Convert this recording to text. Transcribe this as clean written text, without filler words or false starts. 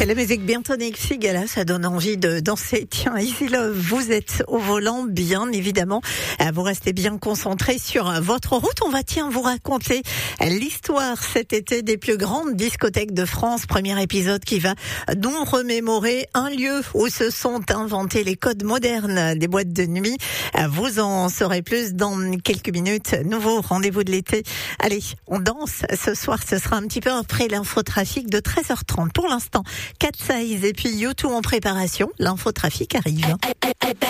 La musique bien tonique, Sigala, ça donne envie de danser. Tiens, Easy Love, vous êtes au volant, bien évidemment. Vous restez bien concentrés sur votre route. On va vous raconter l'histoire cet été des plus grandes discothèques de France. Premier épisode qui va nous remémorer un lieu où se sont inventés les codes modernes des boîtes de nuit. Vous en saurez plus dans quelques minutes. Nouveau rendez-vous de l'été. Allez, on danse. Ce soir, ce sera un petit peu après l'infotrafic de 13h30. Pour l'instant, Cat Size et puis U2 en préparation. L'infotrafic arrive.